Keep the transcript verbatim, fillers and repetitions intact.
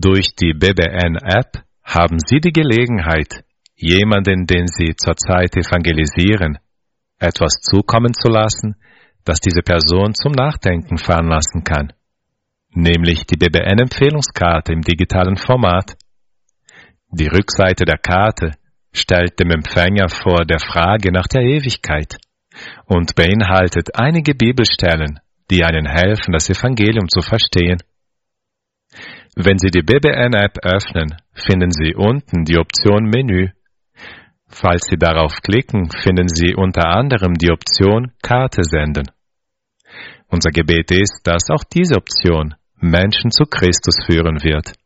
Durch die B B N-App haben Sie die Gelegenheit, jemanden, den Sie zurzeit evangelisieren, etwas zukommen zu lassen, das diese Person zum Nachdenken veranlassen kann, nämlich die B B N-Empfehlungskarte im digitalen Format. Die Rückseite der Karte stellt dem Empfänger vor der Frage nach der Ewigkeit und beinhaltet einige Bibelstellen, die einen helfen, das Evangelium zu verstehen. Wenn Sie die B B N-App öffnen, finden Sie unten die Option Menü. Falls Sie darauf klicken, finden Sie unter anderem die Option Karte senden. Unser Gebet ist, dass auch diese Option Menschen zu Christus führen wird.